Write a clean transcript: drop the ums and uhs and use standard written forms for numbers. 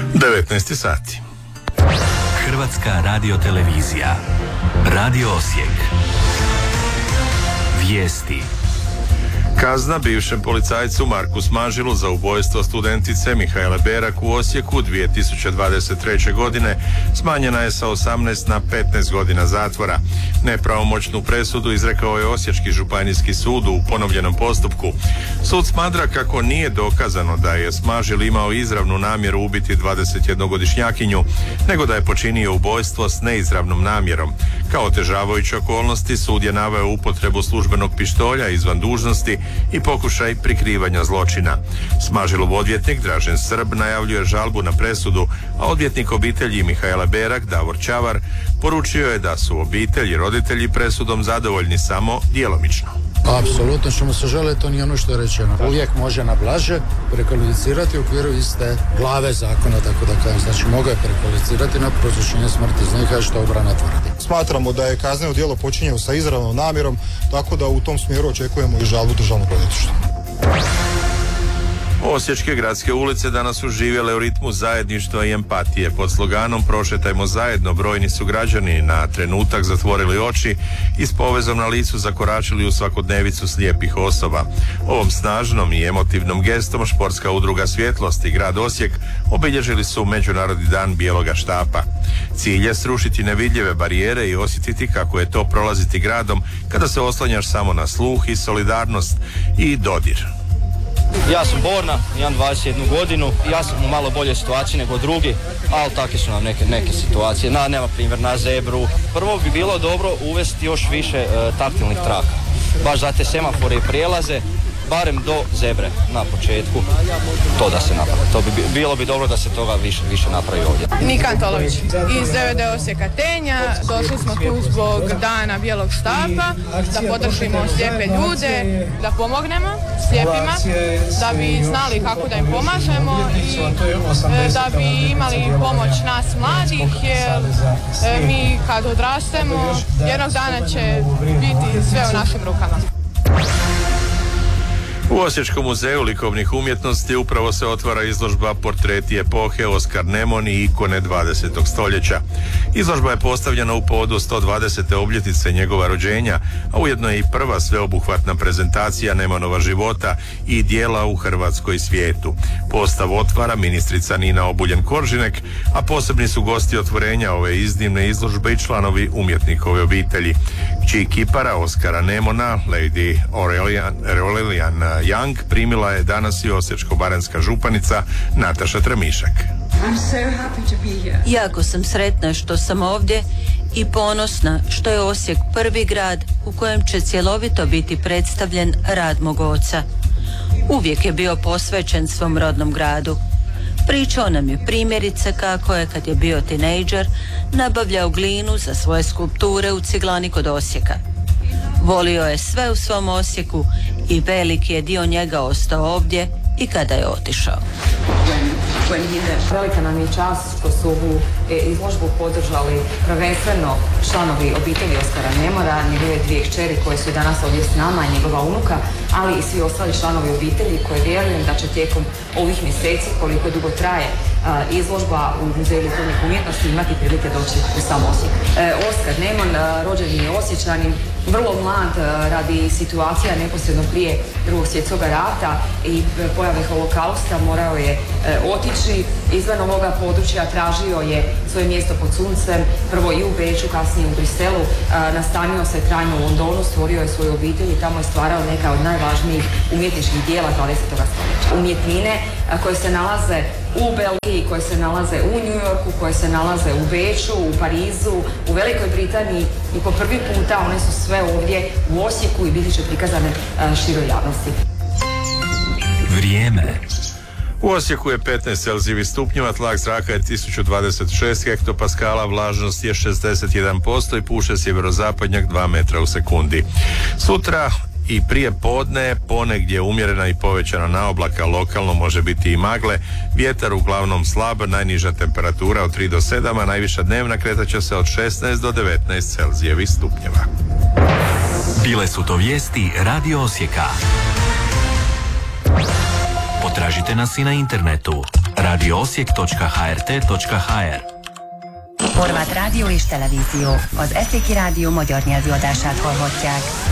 19 sati. Hrvatska radiotelevizija. Radio Osijek. Vijesti. Kazna bivšem policajcu Marku Smažilu za ubojstvo studentice Mihajle Berak u Osijeku 2023. godine smanjena je sa 18 na 15 godina zatvora. Nepravomoćnu presudu izrekao je Osječki županijski sud u ponovljenom postupku. Sud smatra kako nije dokazano da je Smažil imao izravnu namjeru ubiti 21-godišnjakinju, nego da je počinio ubojstvo s neizravnom namjerom. Kao otežavajuće okolnosti sud je naveo upotrebu službenog pištolja izvan dužnosti i pokušaj prikrivanja zločina. Smažilov odvjetnik Dražen Srb najavljuje žalbu na presudu, a odvjetnik obitelji Mihajla Berak, Davor Čavar, poručio je da su obitelj i roditelji presudom zadovoljni samo djelomično. Apsolutno što mu se žele, to nije ono što je rečeno. Uvijek može na blaže prekvalificirati u okviru iste glave zakona, tako da kažem. Znači, mogu je prekvalificirati na prouzročenje smrti iz njega, što obrana tvrdi. Smatramo da je kazneno djelo počinjeno sa izravnom namjerom, tako da u tom smjeru očekujemo i žalbu državnog odvjetništva. Osječke gradske ulice danas su živjele u ritmu zajedništva i empatije. Pod sloganom Prošetajmo zajedno brojni su građani na trenutak zatvorili oči i s povezom na licu zakoračili u svakodnevicu slijepih osoba. Ovom snažnom i emotivnom gestom športska udruga Svjetlost i grad Osijek obilježili su Međunarodni dan bijeloga štapa. Cilj je srušiti nevidljive barijere i osjetiti kako je to prolaziti gradom kada se oslanjaš samo na sluh i solidarnost i dodir. Ja sam Borna, imam 21 godinu, ja sam u malo bolje situaciji nego drugi, ali takve su nam neke situacije. Nema primjer na zebru. Prvo bi bilo dobro uvesti još više taktilnih traka, baš za te semafore i prijelaze, barem do zebre na početku, to da se napravi. Bilo bi dobro da se toga više napravi ovdje. Nika Antolović iz DVD Osijeka Tenja. Došli smo tu zbog dana bijelog štapa, da podržimo slijepe ljude, da pomognemo slijepima, da bi znali kako da im pomažemo i da bi imali pomoć nas mladih, jer mi kad odrastemo, jednog dana će biti sve u našim rukama. U Osječkom muzeju likovnih umjetnosti upravo se otvara izložba Portreti epohe Oskar Nemon i ikone 20. stoljeća. Izložba je postavljena u povodu 120. obljetnice njegova rođenja, a ujedno je i prva sveobuhvatna prezentacija Nemonova života i dijela u Hrvatskoj i svijetu. Postav otvara ministrica Nina Obuljen-Koržinek, a posebni su gosti otvorenja ove iznimne izložbe i članovi umjetnikove obitelji. Kći kipara Oskara Nemona, Lady Aurelian Young, primila je danas i osječko-baranjska županica Nataša Tremišak. Jako sam sretna što sam ovdje i ponosna što je Osijek prvi grad u kojem će cjelovito biti predstavljen rad mog oca. Uvijek je bio posvećen svom rodnom gradu. Pričao nam je primjerice kako je, kad je bio tinejdžer, nabavljao glinu za svoje skulpture u ciglani kod Osijeka. Volio je sve u svom Osijeku i veliki je dio njega ostao ovdje i kada je otišao. Velika nam je čast što su ovu izložbu podržali prvenstveno članovi obitelji Oskara Nemora, njegove dvije kćeri koje su danas ovdje s nama, njegova unuka, ali i svi ostali članovi obitelji koje vjerujem da će tijekom ovih mjeseci, koliko dugo traje izložba u Muzeju likovnih umjetnosti, imati prilike doći u sam Osijek. Oskar Nemon, rođen je Osječanin, vrlo mlad, radi situacija neposredno prije Drugog svjetskog rata i pojave holokausta morao je otići izvan ovoga područja, tražio je svoje mjesto pod suncem, prvo i u Beču, kasnije u Briselu, nastanio se trajno u Londonu, stvorio je svoju obitelj i tamo je stvarao neka od najvažnijih umjetničkih dijela 20. stoljeća. Umjetnine koje se nalaze u Belgiji, koje se nalaze u New Yorku, koje se nalaze u Beču, u Parizu, u Velikoj Britaniji i po prvi puta one su sve ovdje u Osijeku i biti će prikazane široj javnosti. Vrijeme. U Osijeku je 15 celzijevih stupnjeva, tlak zraka je 1026 hektopaskala, vlažnost je 61% i puše sjeverozapadnjak 2 metra u sekundi. Sutra i prije podne ponegdje umjerena i povećana naoblaka, lokalno može biti i magle, vjetar uglavnom slab, najniža temperatura od 3 do 7, a najviša dnevna kretaće se od 16 do 19 celzijevih stupnjeva. Bile su to vijesti Radio Osijeka. Potražite nas i na internetu radioosijek.hrt.hr. Horvát rádió és televízió. Az Eszéki Rádió magyar nyelvű adását hallhatják.